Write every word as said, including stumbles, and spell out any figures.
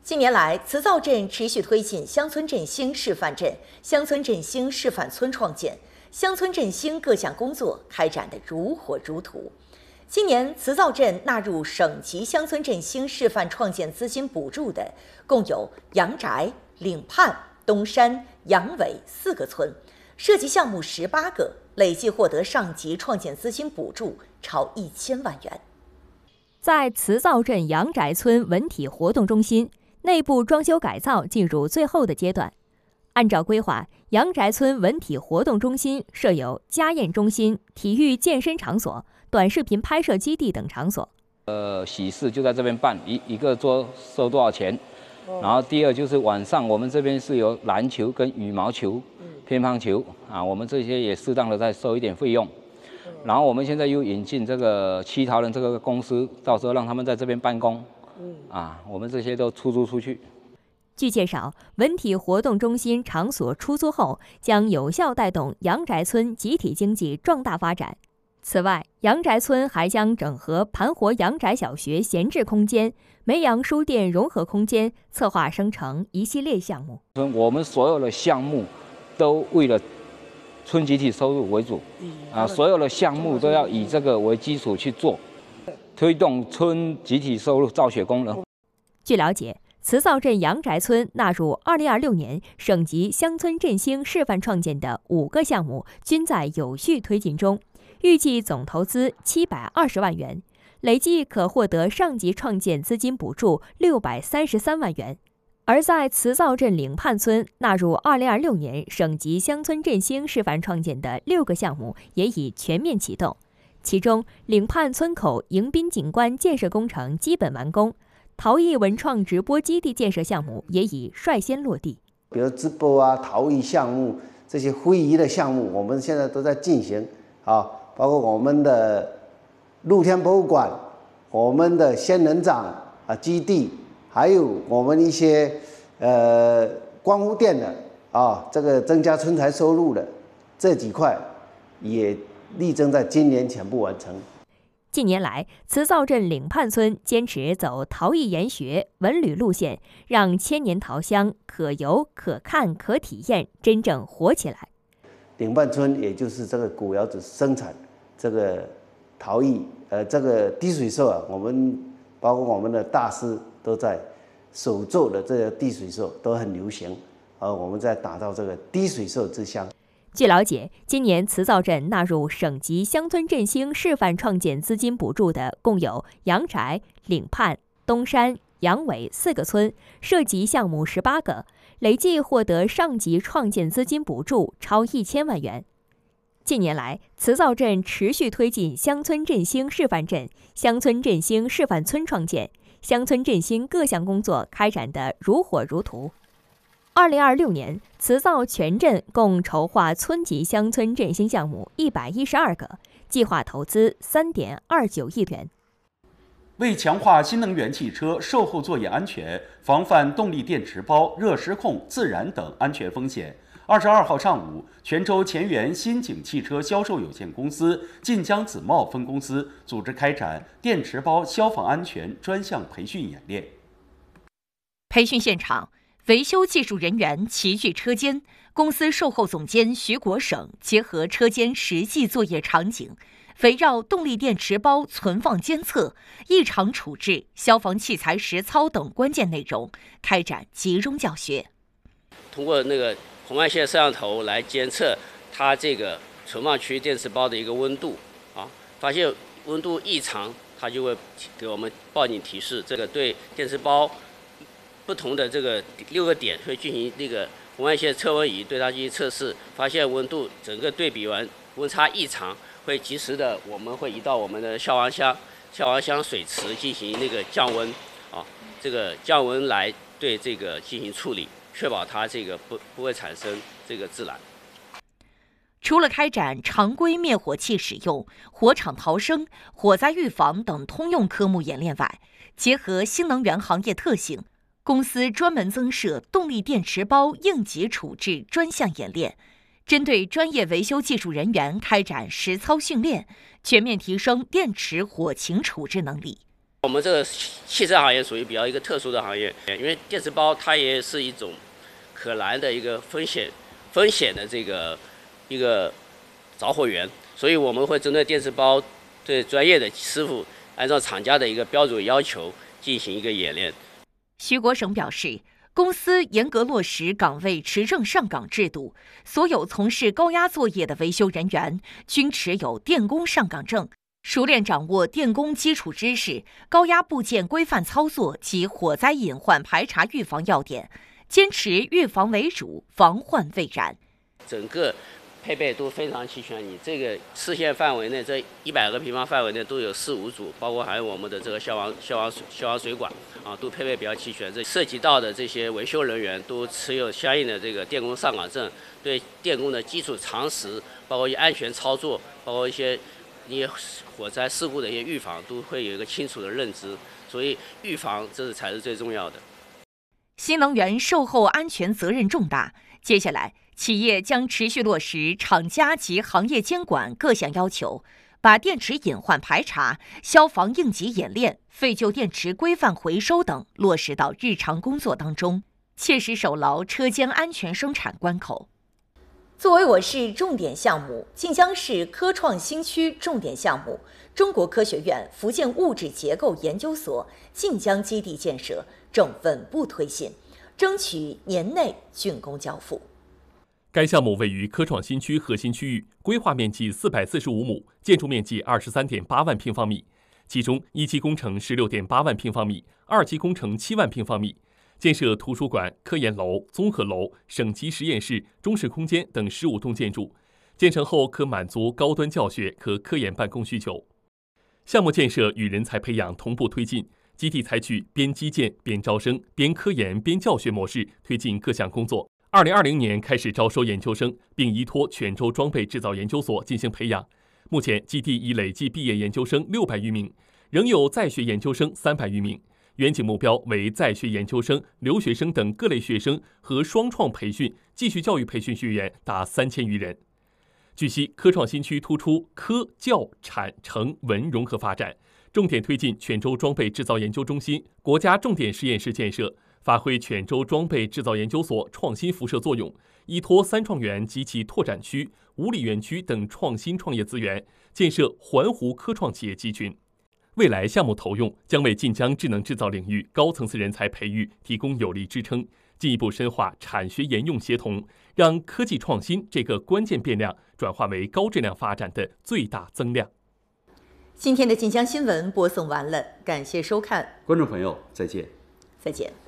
近年来，慈灶镇持续推进乡村振兴示范镇、乡村振兴示范村创建，乡村振兴各项工作开展得如火如荼。今年，慈灶镇纳入省级乡村振兴示范创建资金补助的共有杨宅、岭畔、东山、杨尾四个村，涉及项目十八个，累计获得上级创建资金补助超一千万元。 在慈灶镇杨宅村文体活动中心，内部装修改造进入最后的阶段。按照规划，杨宅村文体活动中心设有家宴中心、体育健身场所、短视频拍摄基地等场所。 呃，喜事就在这边办，一一个桌收多少钱？然后第二就是晚上我们这边是有篮球跟羽毛球、乒乓球啊，我们这些也适当的再收一点费用。然后我们现在又引进这个七桃人这个公司，到时候让他们在这边办公。啊，我们这些都出租出去。 据介绍，文体活动中心场所出租后，将有效带动杨宅村集体经济壮大发展。此外，杨宅村还将整合盘活杨宅小学闲置空间、梅阳书店融合空间，策划生成一系列项目。 我们所有的项目都为了村集体收入为主，啊，所有的项目都要以这个为基础去做。推动村集体收入造血功能。 据了解，慈灶镇杨宅村纳入二零二六年省级乡村振兴示范创建的五个项目均在有序推进中，预计总投资七百二十万元，累计可获得上级创建资金补助六百三十三万元。而在慈灶镇岭畔村纳入二零二六年省级乡村振兴示范创建的六个项目也已全面启动。其中，岭畔村口迎宾景观建设工程基本完工，陶艺文创直播基地建设项目也已率先落地。 比如直播啊、陶艺项目这些非遗的项目，我们现在都在进行啊，包括我们的露天博物馆、我们的仙人掌啊基地，还有我们一些呃光伏店的啊，这个增加村财收入的这几块也力争在今年全部完成。 近年来，慈灶镇岭畔村坚持走陶艺研学、文旅路线，让千年陶乡可游、可看、可体验真正活起来。 岭畔村也就是这个古窑子生产这个陶艺，呃，这个滴水兽啊，我们包括我们的大师都在手做的这个滴水兽都很流行，而我们在打造这个滴水兽之乡。 据了解，今年慈灶镇纳入省级乡村振兴示范创建资金补助的共有杨宅、岭畔、东山、杨尾四个村，涉及项目十八个，累计获得上级创建资金补助超一千万元。近年来，慈灶镇持续推进乡村振兴示范镇、乡村振兴示范村创建，乡村振兴各项工作开展得如火如荼。二零二六年，慈灶全镇共筹划村级乡村振兴项目一百一十二个，计划投资三点二九亿元。 为强化新能源汽车售后作业安全，防范动力电池包、热失控、自燃等安全风险，二十二号上午，泉州前沿新景汽车销售有限公司晋江紫茂分公司组织开展电池包消防安全专项培训演练。 培训现场，维修技术人员齐聚车间，公司售后总监徐国省结合车间实际作业场景，围绕动力电池包存放监测、异常处置、消防器材实操等关键内容开展集中教学。 通过那个红外线摄像头来监测它这个存放区电池包的一个温度啊，发现温度异常，它就会给我们报警提示。这个对电池包不同的这个六个点会进行那个红外线测温仪对它进行测试，发现温度整个对比完温差异常，会及时的我们会移到我们的消防箱、消防箱水池进行那个降温啊，这个降温来对这个进行处理，确保它这个不不会产生这个自燃。 除了开展常规灭火器使用、火场逃生、火灾预防等通用科目演练外，结合新能源行业特性，公司专门增设动力电池包应急处置专项演练，针对专业维修技术人员开展实操训练，全面提升电池火情处置能力。 我们这个汽车行业属于比较一个特殊的行业，因为电池包它也是一种可燃的一个风险风险的这个一个着火源，所以我们会针对电池包对专业的师傅，按照厂家的一个标准要求进行一个演练。 徐国省表示，公司严格落实岗位持证上岗制度，所有从事高压作业的维修人员均持有电工上岗证，熟练掌握电工基础知识、高压部件规范操作及火灾隐患排查预防要点，坚持预防为主，防患未然。 整个配备都非常齐全，你这个视线范围内，这一百个平方范围内都有四五组，包括还有我们的这个消防消防消防水管啊，都配备比较齐全。这涉及到的这些维修人员都持有相应的这个电工上岗证，对电工的基础常识，包括一些安全操作，包括一些一些火灾事故的一些预防，都会有一个清楚的认知。所以预防这才是最重要的。 新能源售后安全责任重大，接下来企业将持续落实厂家及行业监管各项要求，把电池隐患排查、消防应急演练、废旧电池规范回收等落实到日常工作当中，切实守牢车间安全生产关口。 作为我市重点项目，晋江市科创新区重点项目，中国科学院福建物质结构研究所晋江基地建设正稳步推进，争取年内竣工交付。 该项目位于科创新区核心区域，规划面积四百四十五亩，建筑面积二十三点八万平方米，其中一期工程十六点八万平方米，二期工程七万平方米。建设图书馆、科研楼、综合楼、省级实验室、中式空间等十五栋建筑，建成后可满足高端教学和科研办公需求。项目建设与人才培养同步推进，基地采取边基建边招生、边科研边教学模式推进各项工作。二零二零年开始招收研究生，并依托泉州装备制造研究所进行培养。目前基地已累计毕业研究生六百余名，仍有在学研究生三百余名。远景目标为在学研究生、留学生等各类学生和双创培训、继续教育培训学员达三千余人。据悉，科创新区突出科、教、产、城、文融合发展，重点推进泉州装备制造研究中心、国家重点实验室建设，发挥泉州装备制造研究所创新辐射作用，依托三创园及其拓展区、五里园区等创新创业资源，建设环湖科创企业集群。未来项目投用将为晋江智能制造领域高层次人才培育提供有力支撑，进一步深化产学研用协同，让科技创新这个关键变量转化为高质量发展的最大增量。 今天的晋江新闻播送完了，感谢收看， 观众朋友再见。 再见。